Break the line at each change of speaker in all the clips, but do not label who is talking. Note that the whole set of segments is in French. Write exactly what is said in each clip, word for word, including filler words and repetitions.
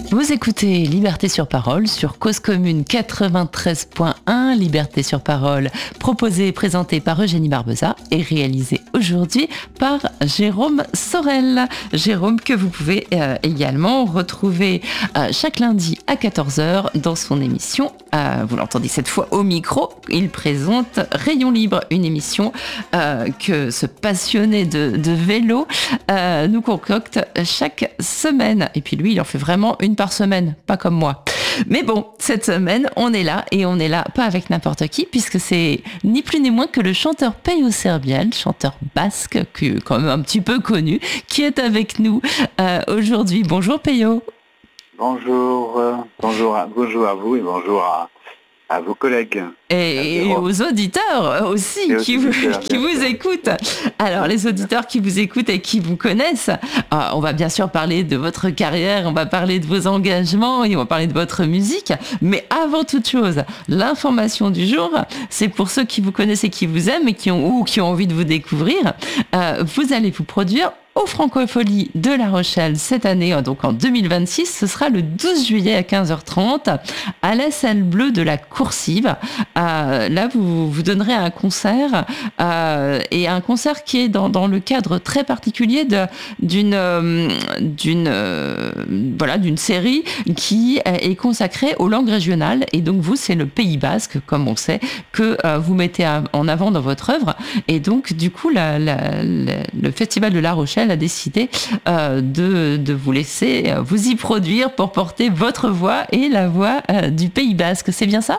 Vous écoutez Liberté sur Parole sur Cause Commune quatre-vingt-treize point un. Liberté sur Parole, proposée et présentée par Eugénie Barbeza et réalisée aujourd'hui par Jérôme Sorel. Jérôme que vous pouvez euh, également retrouver euh, chaque lundi à quatorze heures dans son émission. Euh, vous l'entendez cette fois au micro. Il présente Rayon Libre, une émission euh, que ce passionné de, de vélo euh, nous concocte chaque semaine. Et puis lui, il en fait vraiment une par semaine, pas comme moi. Mais bon, cette semaine, on est là et on est là pas avec n'importe qui, puisque c'est ni plus ni moins que le chanteur Peyo Serbian, chanteur basque, que, quand même un petit peu connu, qui est avec nous euh, aujourd'hui. Bonjour Peyo.
Bonjour, euh, bonjour, à, bonjour à vous et bonjour à, à vos collègues.
Et, et aux auditeurs aussi, et qui, vous, auditeurs, qui vous écoutent. Alors, les auditeurs qui vous écoutent et qui vous connaissent, euh, on va bien sûr parler de votre carrière, on va parler de vos engagements et on va parler de votre musique. Mais avant toute chose, l'information du jour, c'est pour ceux qui vous connaissent et qui vous aiment et qui ont, ou qui ont envie de vous découvrir. Euh, vous allez vous produire au Francophonie de La Rochelle cette année, donc en deux mille vingt-six. Ce sera le douze juillet à quinze heures trente à la salle bleue de la Coursive. Euh, là, vous, vous donnerez un concert euh, et un concert qui est dans, dans le cadre très particulier de, d'une, euh, d'une, euh, voilà, d'une série qui est consacrée aux langues régionales. Et donc, vous, c'est le Pays Basque, comme on sait, que euh, vous mettez en avant dans votre œuvre. Et donc, du coup, la, la, la, le Festival de La Rochelle a décidé euh, de, de vous laisser euh, vous y produire pour porter votre voix et la voix euh, du Pays Basque. C'est bien ça ?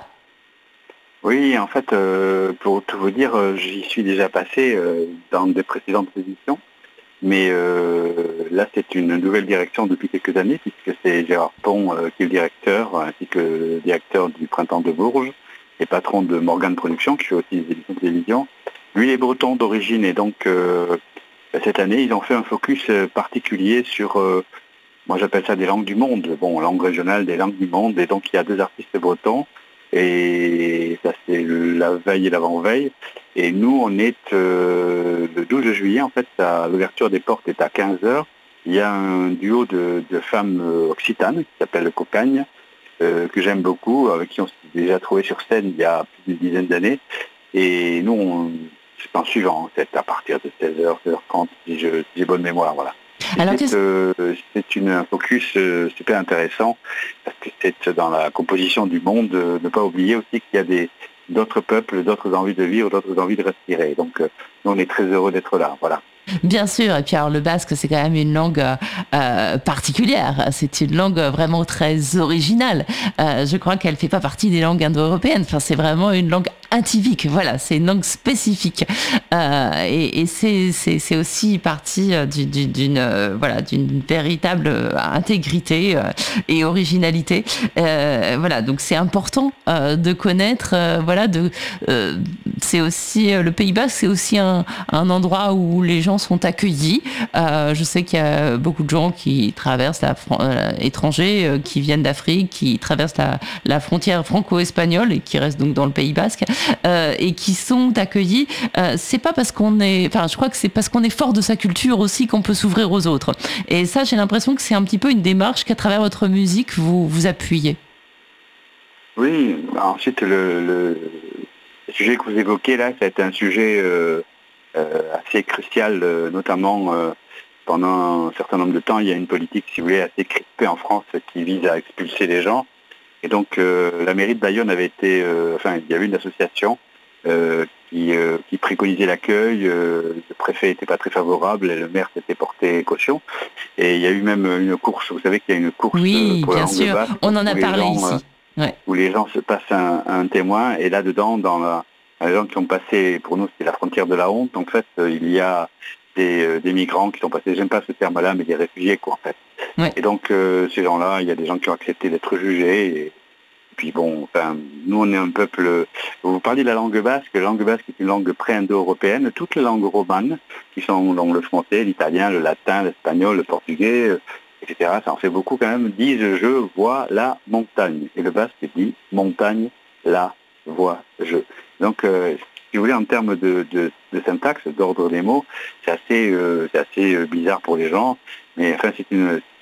Oui, en fait, euh, pour tout vous dire, euh, j'y suis déjà passé euh, dans des précédentes éditions, mais euh, là, c'est une nouvelle direction depuis quelques années, puisque c'est Gérard Pont euh, qui est le directeur, ainsi que le directeur du Printemps de Bourges, et patron de Morgane Productions, qui fait aussi des éditions de télévision. Lui, il est breton d'origine, et donc... Euh, cette année, ils ont fait un focus particulier sur, euh, moi j'appelle ça des langues du monde, bon, langue régionale des langues du monde, et donc il y a deux artistes bretons, et ça c'est la veille et l'avant-veille, et nous on est euh, le douze juillet, en fait, à l'ouverture des portes est à quinze heures, il y a un duo de, de femmes occitanes qui s'appelle Cocagne, euh, que j'aime beaucoup, avec qui on s'est déjà trouvé sur scène il y a plus d'une dizaine d'années, et nous on... c'est en suivant, c'est à partir de seize heures, seize heures trente, si, je, si j'ai bonne mémoire, voilà. Alors, c'est, euh, c'est une, un focus euh, super intéressant, parce que c'est dans la composition du monde, euh, ne pas oublier aussi qu'il y a des, d'autres peuples, d'autres envies de vivre, d'autres envies de respirer. Donc, euh, nous, on est très heureux d'être là, voilà.
Bien sûr, et puis alors le basque c'est quand même une langue euh, particulière, c'est une langue vraiment très originale, euh, je crois qu'elle fait pas partie des langues indo-européennes, enfin c'est vraiment une langue atypique, voilà, c'est une langue spécifique euh, et, et c'est, c'est, c'est aussi partie d'une, d'une, d'une, euh, voilà, d'une véritable intégrité euh, et originalité, euh, voilà, donc c'est important euh, de connaître, euh, voilà, de, euh, c'est aussi, le Pays Basque c'est aussi un, un endroit où les gens sont accueillis. Euh, je sais qu'il y a beaucoup de gens qui traversent la fron- euh, étrangers, euh, qui viennent d'Afrique, qui traversent la, la frontière franco-espagnole et qui restent donc dans le Pays Basque euh, et qui sont accueillis. Euh, c'est pas parce qu'on est, enfin, je crois que c'est parce qu'on est fort de sa culture aussi qu'on peut s'ouvrir aux autres. Et ça, j'ai l'impression que c'est un petit peu une démarche qu'à travers votre musique vous vous appuyez.
Oui. Ensuite, le, le sujet que vous évoquez là, ça a été un sujet euh, Euh, assez crucial, euh, notamment euh, pendant un certain nombre de temps, il y a une politique, si vous voulez, assez crispée en France qui vise à expulser les gens. Et donc, euh, la mairie de Bayonne avait été, euh, enfin, il y avait une association euh, qui, euh, qui préconisait l'accueil. Euh, le préfet n'était pas très favorable et le maire s'était porté caution. Et il y a eu même une course. Vous savez qu'il y a une course
oui,
pour
bien
la langue
sûr.
basque.
On en a parlé
gens,
ici. Ouais.
Où les gens se passent un, un témoin et là-dedans, dans la les gens qui ont passé, pour nous, c'est la frontière de la honte. Donc, en fait, euh, il y a des, euh, des migrants qui sont passés, j'aime pas ce terme-là, mais des réfugiés, quoi, en fait. Ouais. Et donc, euh, ces gens-là, il y a des gens qui ont accepté d'être jugés. Et, et puis, bon, enfin, nous, on est un peuple... Vous parlez de la langue basque. La langue basque est une langue pré-indo-européenne. Toutes les langues romanes, qui sont donc le français, l'italien, le latin, l'espagnol, le portugais, euh, et cetera, ça en fait beaucoup quand même, disent « je vois la montagne ». Et le basque dit « montagne, la voix, je ». Donc, euh, si vous voulez, en termes de, de, de syntaxe, d'ordre des mots, c'est assez, euh, c'est assez bizarre pour les gens, mais enfin, c'est une,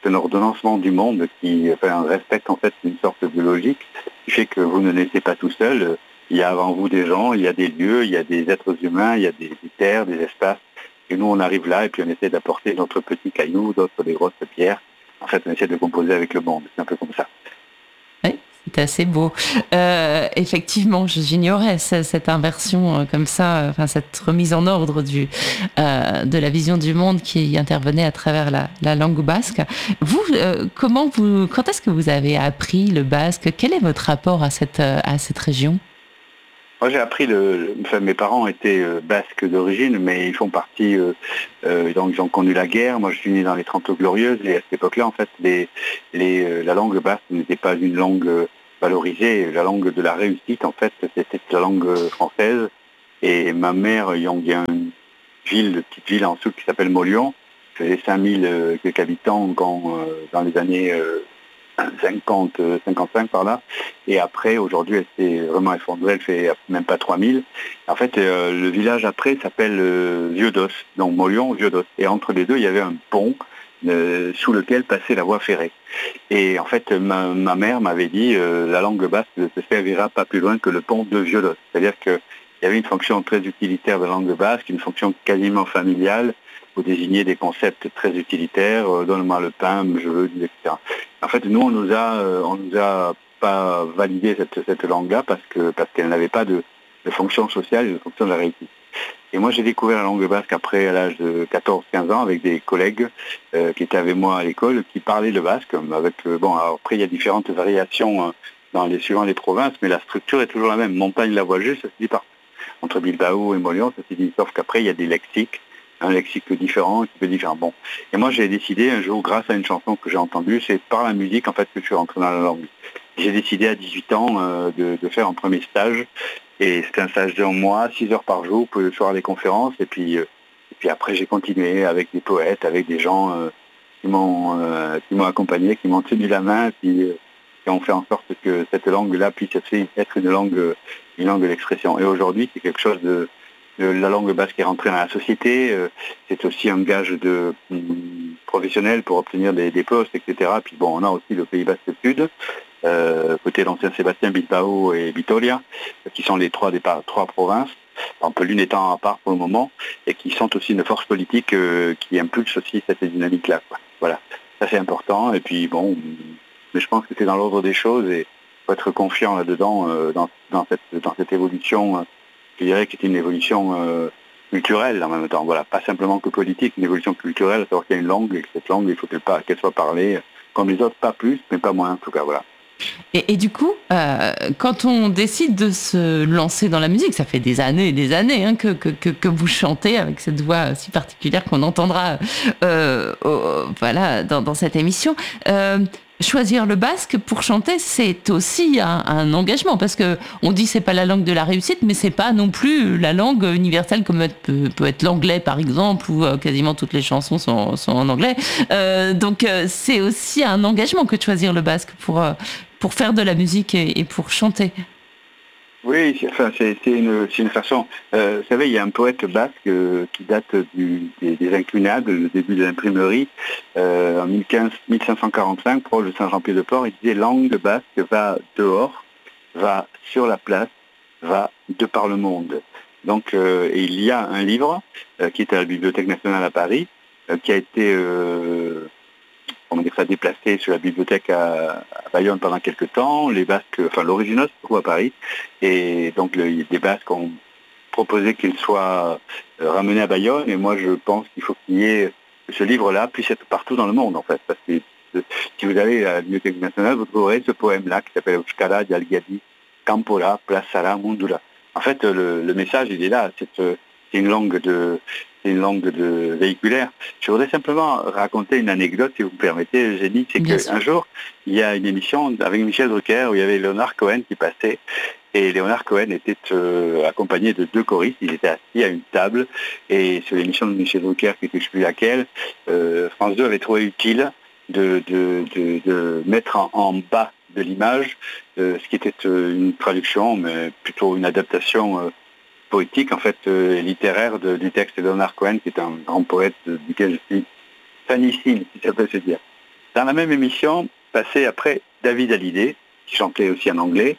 un ordonnancement du monde qui enfin, respecte en fait une sorte de logique qui fait que vous ne naissez pas tout seul. Il y a avant vous des gens, il y a des lieux, il y a des êtres humains, il y a des, des terres, des espaces. Et nous, on arrive là et puis on essaie d'apporter notre petit caillou, d'autres des grosses pierres. En fait, on essaie de composer avec le monde. C'est un peu comme ça.
Oui, c'est assez beau. Euh, effectivement, j'ignorais cette inversion euh, comme ça, enfin cette remise en ordre du, euh, de la vision du monde qui intervenait à travers la, la langue basque. Vous, euh, comment vous, quand est-ce que vous avez appris le basque? Quel est votre rapport à cette, à cette région?
Moi, j'ai appris, le, enfin, mes parents étaient euh, basques d'origine, mais ils font partie, euh, euh, donc ils ont connu la guerre. Moi, je suis né dans les Trente Glorieuses, et à cette époque-là, en fait, les, les, euh, la langue basque n'était pas une langue euh, valorisée. La langue de la réussite, en fait, c'était la langue française. Et ma mère, il y a une ville, une petite ville en dessous qui s'appelle Molion, faisait cinq mille euh, quelques habitants quand, euh, dans les années euh, cinquante, cinquante-cinq par là, et après aujourd'hui elle s'est vraiment effondrée, elle fait même pas trois mille. En fait euh, le village après s'appelle euh, Vieux-d'Os, donc Molion, Vieux-d'Os, et entre les deux il y avait un pont euh, sous lequel passait la voie ferrée. Et en fait ma, ma mère m'avait dit euh, la langue basque ne se servira pas plus loin que le pont de Vieux-d'Os, c'est-à-dire qu'il y avait une fonction très utilitaire de la langue basque, une fonction quasiment familiale, pour désigner des concepts très utilitaires, euh, donne-moi le pain, je veux, et cetera. En fait, nous, on nous a, euh, on nous a pas validé cette, cette langue-là parce que parce qu'elle n'avait pas de, de fonction sociale et de fonction de la réussite. Et moi, j'ai découvert la langue basque après, à l'âge de quatorze quinze ans, avec des collègues euh, qui étaient avec moi à l'école, qui parlaient le basque. Avec, euh, bon, alors après, il y a différentes variations euh, dans les suivant les provinces, mais la structure est toujours la même. Montagne, la voix juste, ça se dit partout. Entre Bilbao et Molion, ça se dit, sauf qu'après, il y a des lexiques, un lexique différent, un petit peu différent. Bon. Et moi, j'ai décidé un jour, grâce à une chanson que j'ai entendue, c'est par la musique, en fait, que je suis rentré dans la langue. J'ai décidé à dix-huit ans euh, de, de faire un premier stage. Et c'était un stage d'un mois, six heures par jour, pour le soir des conférences. Et puis, euh, et puis après, j'ai continué avec des poètes, avec des gens euh, qui m'ont euh, qui m'ont accompagné, qui m'ont tenu la main, qui, euh, qui ont fait en sorte que cette langue-là puisse être une langue, une langue d'expression. Et aujourd'hui, c'est quelque chose de la langue basque est rentrée dans la société, c'est aussi un gage de professionnel pour obtenir des, des postes, et cetera. Puis bon, on a aussi le Pays Basque Sud, euh, côté d'Ancien Sébastien, Bilbao et Vitoria, qui sont les trois départs, trois provinces, un peu l'une étant à part pour le moment, et qui sont aussi une force politique euh, qui impulse aussi cette dynamique-là. Quoi. Voilà, ça c'est important. Et puis bon, mais je pense que c'est dans l'ordre des choses et il faut être confiant là-dedans, euh, dans, dans, cette, dans cette évolution. Euh, Je dirais que c'est une évolution euh, culturelle en même temps. Voilà, pas simplement que politique, une évolution culturelle, à savoir qu'il y a une langue et que cette langue, il faut qu'elle, qu'elle soit parlée comme les autres, pas plus, mais pas moins en tout cas. Voilà.
Et, et du coup, euh, quand on décide de se lancer dans la musique, ça fait des années et des années hein, que, que, que, que vous chantez avec cette voix si particulière qu'on entendra euh, euh, voilà, dans, dans cette émission. Euh, Choisir le basque pour chanter, c'est aussi un, un engagement parce que on dit c'est pas la langue de la réussite, mais c'est pas non plus la langue universelle comme peut, peut être l'anglais par exemple, où euh, quasiment toutes les chansons sont, sont en anglais. Euh, donc euh, c'est aussi un engagement que de choisir le basque pour euh, pour faire de la musique et, et pour chanter.
Oui, c'est, enfin, c'est, c'est, une, c'est une façon. Euh, vous savez, il y a un poète basque euh, qui date du, des, des Incunables, le début de l'imprimerie, euh, en mille cinq cent quarante-cinq, proche de Saint-Jean-Pied-de-Port. Il disait langue basque va dehors, va sur la place, va de par le monde. Donc, euh, et il y a un livre euh, qui est à la Bibliothèque nationale à Paris, euh, qui a été euh, on va dire ça déplacé sur la bibliothèque à, à Bayonne pendant quelques temps. Les Basques, enfin l'original se trouve à Paris, et donc le, les Basques ont proposé qu'il soit euh, ramené à Bayonne. Et moi, je pense qu'il faut qu'il y ait que ce livre-là puisse être partout dans le monde, en fait, parce que euh, si vous allez à la Bibliothèque nationale, vous trouverez ce poème-là qui s'appelle Euskara Dialgadi Kampora Plaçara Mundura. En fait, le, le message, il est là. C'est, c'est une langue de C'est une langue de véhiculaire. Je voudrais simplement raconter une anecdote, si vous me permettez, Eugénie. C'est qu'un jour, il y a une émission avec Michel Drucker où il y avait Leonard Cohen qui passait. Et Leonard Cohen était euh, accompagné de deux choristes. Il était assis à une table. Et sur l'émission de Michel Drucker, qui était je ne sais plus laquelle, euh, France deux avait trouvé utile de, de, de, de mettre en, en bas de l'image euh, ce qui était euh, une traduction, mais plutôt une adaptation euh, poétique, en fait, euh, littéraire de, du texte de Leonard Cohen, qui est un grand poète euh, duquel je suis fanissime, si ça peut se dire. dans la même émission, passait après David Hallyday, qui chantait aussi en anglais,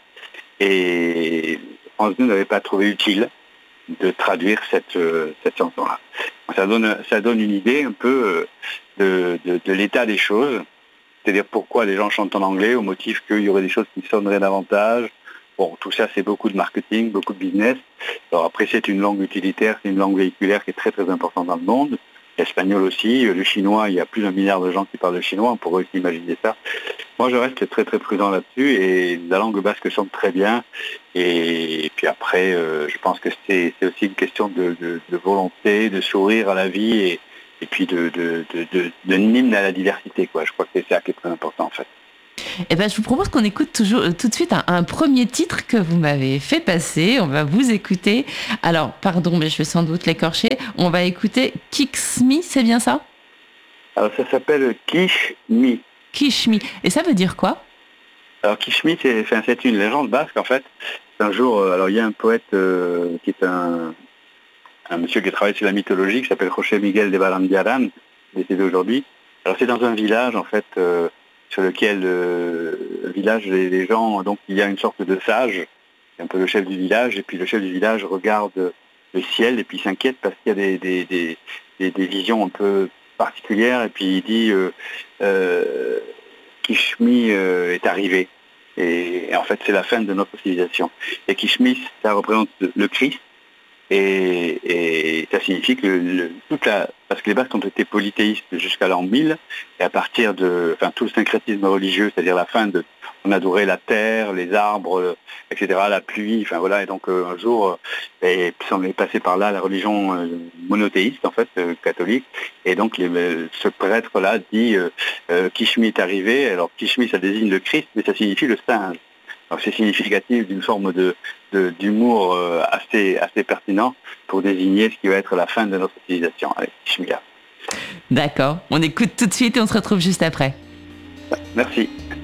et France deux n'avait pas trouvé utile de traduire cette, cette chanson-là. Ça donne, ça donne une idée un peu de, de, de l'état des choses, c'est-à-dire pourquoi les gens chantent en anglais, au motif qu'il y aurait des choses qui sonneraient davantage. Bon, tout ça, c'est beaucoup de marketing, beaucoup de business. Alors après, c'est une langue utilitaire, c'est une langue véhiculaire qui est très très importante dans le monde. L'espagnol aussi, le chinois, il y a plus d'un milliard de gens qui parlent le chinois, on pourrait aussi imaginer ça. Moi, je reste très très prudent là-dessus, et la langue basque chante très bien. Et, et puis après, euh, je pense que c'est, c'est aussi une question de, de, de volonté, de sourire à la vie, et, et puis de, de, de, de, de hymne à la diversité, quoi. Je crois que c'est ça qui est très important, en fait.
Eh ben, je vous propose qu'on écoute toujours, euh, tout de suite un, un premier titre que vous m'avez fait passer. On va vous écouter. Alors, pardon, mais je vais sans doute l'écorcher. On va écouter Kishmi, c'est bien ça?
Alors, ça s'appelle Kishmi.
Kishmi. Et ça veut dire quoi?
Alors, Kishmi, c'est, enfin, c'est une légende basque, en fait. Un jour, euh, alors il y a un poète euh, qui est un, un monsieur qui travaille sur la mythologie, qui s'appelle José Miguel de Barandiaran, décédé aujourd'hui. Alors, c'est dans un village, en fait, euh, sur lequel euh, le village, les, les gens, donc il y a une sorte de sage, un peu le chef du village, et puis le chef du village regarde le ciel et puis s'inquiète parce qu'il y a des, des, des, des, des visions un peu particulières, et puis il dit euh, euh, Kishmi euh, est arrivé, et, et en fait c'est la fin de notre civilisation. Et Kishmi, ça représente le Christ, et, et ça signifie que le, le, toute la, parce que les Basques ont été polythéistes jusqu'à l'an mille, et à partir de, enfin tout le syncrétisme religieux, c'est-à-dire la fin de, on adorait la terre, les arbres, et cetera, la pluie, enfin voilà, et donc euh, un jour, euh, et puis on est passé par là la religion euh, monothéiste en fait, euh, catholique, et donc les, euh, ce prêtre-là dit euh, euh, Kishmi est arrivé. Alors Kishmi, ça désigne le Christ, mais ça signifie le singe. Alors c'est significatif d'une forme de, de, d'humour euh, assez, assez pertinent pour désigner ce qui va être la fin de notre civilisation. Allez, Kishmi-là.
D'accord, on écoute tout de suite et on se retrouve juste après.
Merci.